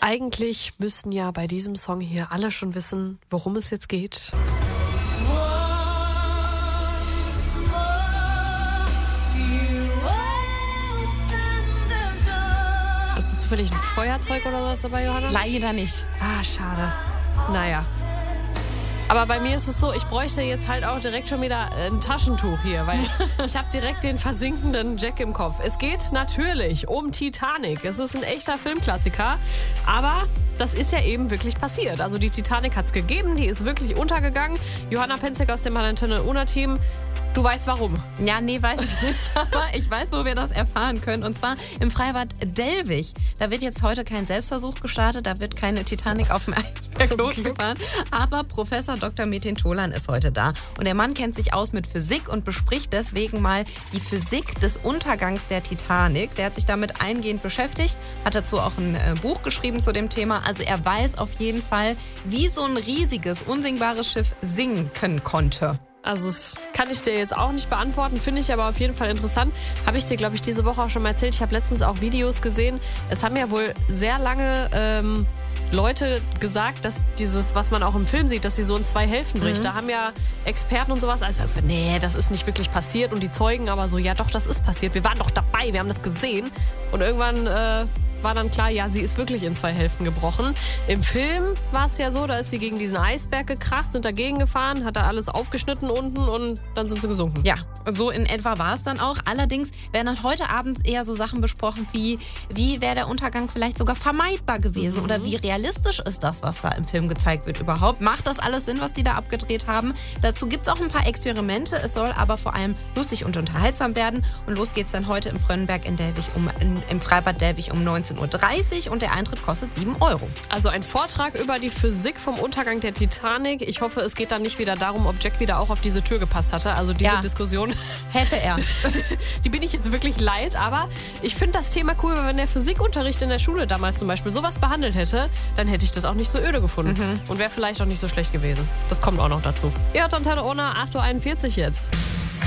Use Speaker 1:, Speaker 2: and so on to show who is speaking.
Speaker 1: Eigentlich müssten ja bei diesem Song hier alle schon wissen, worum es jetzt geht. Hast du zufällig ein Feuerzeug oder was dabei, Johanna?
Speaker 2: Leider nicht.
Speaker 1: Ah, schade. Naja. Aber bei mir ist es so, ich bräuchte jetzt halt auch direkt schon wieder ein Taschentuch hier, weil ich habe direkt den versinkenden Jack im Kopf. Es geht natürlich um Titanic. Es ist ein echter Filmklassiker, aber das ist ja eben wirklich passiert. Also die Titanic hat es gegeben, die ist wirklich untergegangen. Johanna Penzek aus dem Valentine Una-Team. Du weißt warum?
Speaker 2: Ja, nee, weiß ich nicht. Aber ich weiß, wo wir das erfahren können. Und zwar im Freibad Delwig. Da wird jetzt heute kein Selbstversuch gestartet. Da wird keine Titanic auf dem Eisberg losgefahren. Aber Professor Dr. Metin Tolan ist heute da. Und der Mann kennt sich aus mit Physik und bespricht deswegen mal die Physik des Untergangs der Titanic. Der hat sich damit eingehend beschäftigt. Hat dazu auch ein Buch geschrieben zu dem Thema. Also er weiß auf jeden Fall, wie so ein riesiges, unsinkbares Schiff sinken konnte.
Speaker 1: Also das kann ich dir jetzt auch nicht beantworten, finde ich aber auf jeden Fall interessant. Habe ich dir, glaube ich, diese Woche auch schon mal erzählt. Ich habe letztens auch Videos gesehen. Es haben ja wohl sehr lange Leute gesagt, dass dieses, was man auch im Film sieht, dass sie so in zwei Hälften bricht. Da haben ja Experten und sowas also nee, das ist nicht wirklich passiert. Und die Zeugen aber so, ja doch, das ist passiert. Wir waren doch dabei, wir haben das gesehen. Und irgendwann war dann klar, ja, sie ist wirklich in zwei Hälften gebrochen. Im Film war es ja so, da ist sie gegen diesen Eisberg gekracht, sind dagegen gefahren, hat da alles aufgeschnitten unten und dann sind sie gesunken.
Speaker 2: Ja, so in etwa war es dann auch. Allerdings werden heute Abend eher so Sachen besprochen wie wäre der Untergang vielleicht sogar vermeidbar gewesen oder wie realistisch ist das, was da im Film gezeigt wird überhaupt. Macht das alles Sinn, was die da abgedreht haben? Dazu gibt es auch ein paar Experimente. Es soll aber vor allem lustig und unterhaltsam werden. Und los geht's dann heute im Frönnenberg in Delwig im Freibad Delwig um 19:30 Uhr und der Eintritt kostet 7 €.
Speaker 1: Also ein Vortrag über die Physik vom Untergang der Titanic. Ich hoffe, es geht dann nicht wieder darum, ob Jack wieder auch auf diese Tür gepasst hatte. Also diese Diskussion
Speaker 2: hätte er.
Speaker 1: Die bin ich jetzt wirklich leid, aber ich finde das Thema cool, weil wenn der Physikunterricht in der Schule damals zum Beispiel sowas behandelt hätte, dann hätte ich das auch nicht so öde gefunden und wäre vielleicht auch nicht so schlecht gewesen. Das kommt auch noch dazu. Ihr hört Antenne Ona, 8:41 Uhr jetzt.